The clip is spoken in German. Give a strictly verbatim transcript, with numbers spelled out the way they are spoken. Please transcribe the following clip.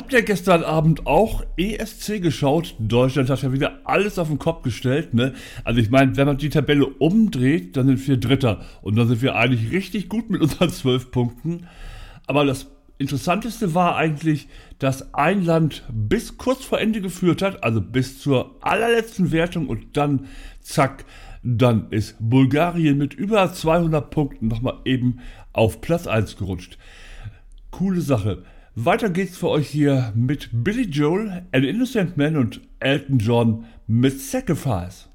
Habt ihr gestern Abend auch E S C geschaut? Deutschland hat ja wieder alles auf den Kopf gestellt, ne? Also ich meine, wenn man die Tabelle umdreht, dann sind wir Dritter. Und dann sind wir eigentlich richtig gut mit unseren zwölf Punkten. Aber das Interessanteste war eigentlich, dass ein Land bis kurz vor Ende geführt hat, also bis zur allerletzten Wertung und dann, zack, dann ist Bulgarien mit über zweihundert Punkten nochmal eben auf Platz eins gerutscht. Coole Sache. Weiter geht's für euch hier mit Billy Joel, An Innocent Man und Elton John mit Sacrifice.